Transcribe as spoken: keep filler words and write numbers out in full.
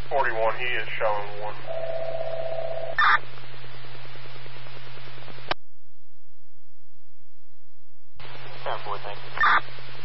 forty-one, he is showing one. ten four, thank you.